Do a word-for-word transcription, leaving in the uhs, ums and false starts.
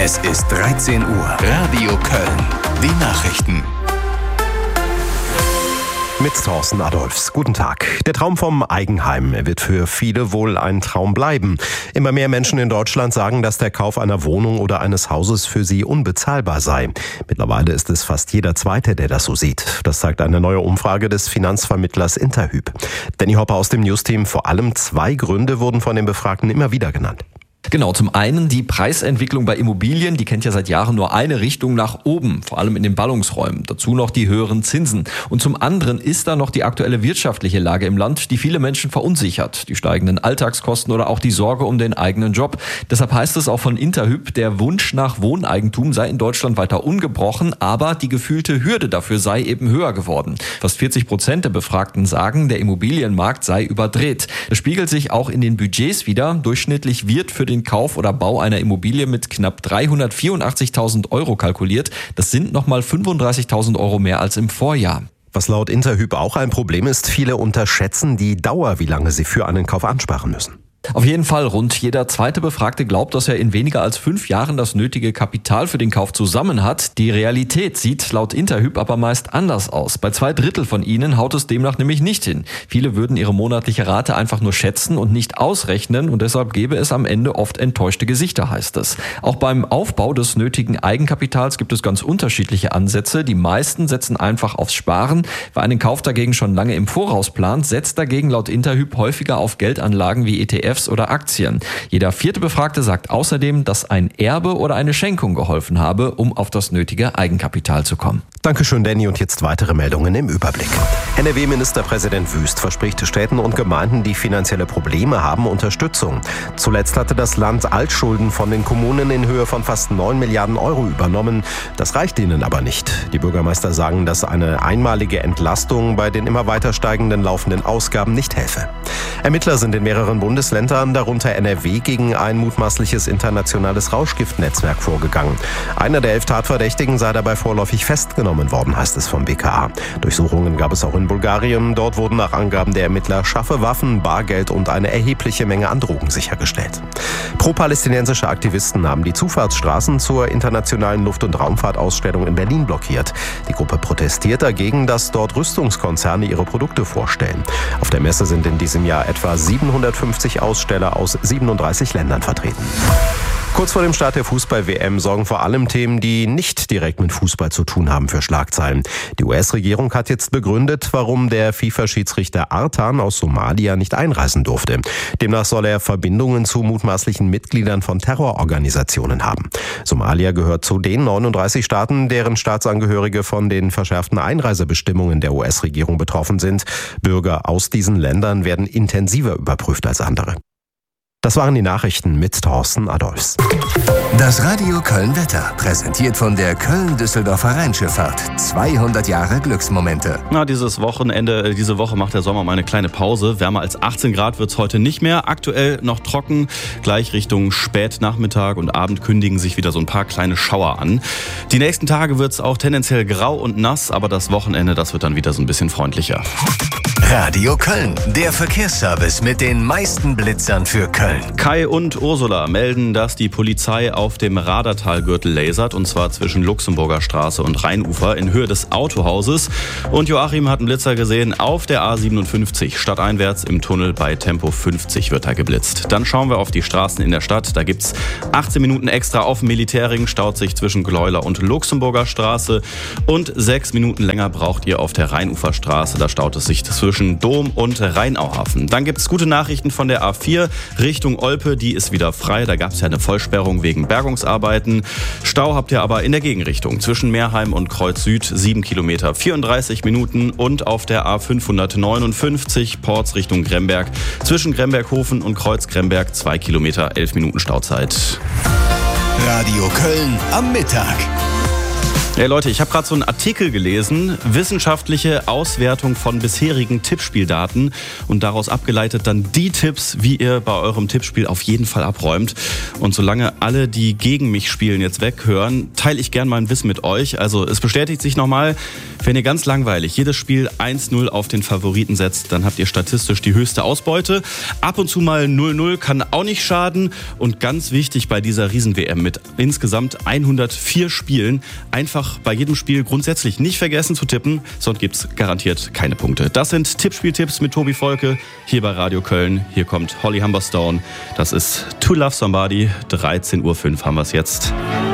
Es ist dreizehn Uhr. Radio Köln. Die Nachrichten. Mit Thorsten Adolfs. Guten Tag. Der Traum vom Eigenheim wird für viele wohl ein Traum bleiben. Immer mehr Menschen in Deutschland sagen, dass der Kauf einer Wohnung oder eines Hauses für sie unbezahlbar sei. Mittlerweile ist es fast jeder Zweite, der das so sieht. Das zeigt eine neue Umfrage des Finanzvermittlers Interhyp. Danny Hopper aus dem Newsteam. Vor allem zwei Gründe wurden von den Befragten immer wieder genannt. Genau, zum einen die Preisentwicklung bei Immobilien, die kennt ja seit Jahren nur eine Richtung nach oben, vor allem in den Ballungsräumen. Dazu noch die höheren Zinsen. Und zum anderen ist da noch die aktuelle wirtschaftliche Lage im Land, die viele Menschen verunsichert. Die steigenden Alltagskosten oder auch die Sorge um den eigenen Job. Deshalb heißt es auch von Interhyp, der Wunsch nach Wohneigentum sei in Deutschland weiter ungebrochen, aber die gefühlte Hürde dafür sei eben höher geworden. Fast vierzig Prozent der Befragten sagen, der Immobilienmarkt sei überdreht. Das spiegelt sich auch in den Budgets wider. Durchschnittlich wird für den Kauf oder Bau einer Immobilie mit knapp dreihundertvierundachtzigtausend Euro kalkuliert. Das sind nochmal fünfunddreißigtausend Euro mehr als im Vorjahr. Was laut Interhyp auch ein Problem ist, viele unterschätzen die Dauer, wie lange sie für einen Kauf ansparen müssen. Auf jeden Fall, rund jeder zweite Befragte glaubt, dass er in weniger als fünf Jahren das nötige Kapital für den Kauf zusammen hat. Die Realität sieht laut Interhyp aber meist anders aus. Bei zwei Drittel von ihnen haut es demnach nämlich nicht hin. Viele würden ihre monatliche Rate einfach nur schätzen und nicht ausrechnen und deshalb gäbe es am Ende oft enttäuschte Gesichter, heißt es. Auch beim Aufbau des nötigen Eigenkapitals gibt es ganz unterschiedliche Ansätze. Die meisten setzen einfach aufs Sparen. Wer einen Kauf dagegen schon lange im Voraus plant, setzt dagegen laut Interhyp häufiger auf Geldanlagen wie E T Fs oder Aktien. Jeder vierte Befragte sagt außerdem, dass ein Erbe oder eine Schenkung geholfen habe, um auf das nötige Eigenkapital zu kommen. Dankeschön, Danny. Und jetzt weitere Meldungen im Überblick. N R W-Ministerpräsident Wüst verspricht Städten und Gemeinden, die finanzielle Probleme haben, Unterstützung. Zuletzt hatte das Land Altschulden von den Kommunen in Höhe von fast neun Milliarden Euro übernommen. Das reicht ihnen aber nicht. Die Bürgermeister sagen, dass eine einmalige Entlastung bei den immer weiter steigenden laufenden Ausgaben nicht helfe. Ermittler sind in mehreren Bundesländern, darunter N R W, gegen ein mutmaßliches internationales Rauschgiftnetzwerk vorgegangen. Einer der elf Tatverdächtigen sei dabei vorläufig festgenommen worden, heißt es vom B K A. Durchsuchungen gab es auch in Bulgarien. Dort wurden nach Angaben der Ermittler scharfe Waffen, Bargeld und eine erhebliche Menge an Drogen sichergestellt. Pro-palästinensische Aktivisten haben die Zufahrtsstraßen zur internationalen Luft- und Raumfahrtausstellung in Berlin blockiert. Die Gruppe protestiert dagegen, dass dort Rüstungskonzerne ihre Produkte vorstellen. Auf der Messe sind in diesem Jahr etwa siebenhundertfünfzig Aussteller aus siebenunddreißig Ländern vertreten. Kurz vor dem Start der Fußball-W M sorgen vor allem Themen, die nicht direkt mit Fußball zu tun haben, für Schlagzeilen. Die U S-Regierung hat jetzt begründet, warum der FIFA-Schiedsrichter Artan aus Somalia nicht einreisen durfte. Demnach soll er Verbindungen zu mutmaßlichen Mitgliedern von Terrororganisationen haben. Somalia gehört zu den neununddreißig Staaten, deren Staatsangehörige von den verschärften Einreisebestimmungen der U S-Regierung betroffen sind. Bürger aus diesen Ländern werden intensiver überprüft als andere. Das waren die Nachrichten mit Thorsten Adolfs. Das Radio Köln-Wetter, präsentiert von der Köln-Düsseldorfer Rheinschifffahrt. zweihundert Jahre Glücksmomente. Na, dieses Wochenende, diese Woche macht der Sommer mal eine kleine Pause. Wärmer als achtzehn Grad wird es heute nicht mehr. Aktuell noch trocken. Gleich Richtung Spätnachmittag und Abend kündigen sich wieder so ein paar kleine Schauer an. Die nächsten Tage wird es auch tendenziell grau und nass, aber das Wochenende, das wird dann wieder so ein bisschen freundlicher. Radio Köln, der Verkehrsservice mit den meisten Blitzern für Köln. Kai und Ursula melden, dass die Polizei auf dem Radertalgürtel lasert, und zwar zwischen Luxemburger Straße und Rheinufer in Höhe des Autohauses. Und Joachim hat einen Blitzer gesehen auf der A siebenundfünfzig, stadteinwärts im Tunnel bei Tempo fünfzig wird er geblitzt. Dann schauen wir auf die Straßen in der Stadt. Da gibt's achtzehn Minuten extra auf dem Militärring, staut sich zwischen Gleuler und Luxemburger Straße. Und sechs Minuten länger braucht ihr auf der Rheinuferstraße. Da staut es sich zwischen Dom und Rheinauhafen. Dann gibt es gute Nachrichten von der A vier Richtung Olpe. Die ist wieder frei. Da gab es ja eine Vollsperrung wegen Bergungsarbeiten. Stau habt ihr aber in der Gegenrichtung. Zwischen Meerheim und Kreuz Süd sieben Kilometer, vierunddreißig Minuten. Und auf der A fünfhundertneunundfünfzig Porz Richtung Gremberg. Zwischen Gremberghofen und Kreuz Gremberg zwei Kilometer, elf Minuten Stauzeit. Radio Köln am Mittag. Ja, Leute, ich habe gerade so einen Artikel gelesen, wissenschaftliche Auswertung von bisherigen Tippspieldaten und daraus abgeleitet dann die Tipps, wie ihr bei eurem Tippspiel auf jeden Fall abräumt. Und solange alle, die gegen mich spielen, jetzt weghören, teile ich gern mein Wissen mit euch. Also es bestätigt sich nochmal, wenn ihr ganz langweilig jedes Spiel eins null auf den Favoriten setzt, dann habt ihr statistisch die höchste Ausbeute. Ab und zu mal null null kann auch nicht schaden. Und ganz wichtig bei dieser Riesen-W M mit insgesamt hundertvier Spielen, einfach bei jedem Spiel grundsätzlich nicht vergessen zu tippen, sonst gibt's garantiert keine Punkte. Das sind Tippspieltipps mit Tobi Volke hier bei Radio Köln. Hier kommt Holly Humberstone. Das ist To Love Somebody. dreizehn Uhr fünf haben wir es jetzt.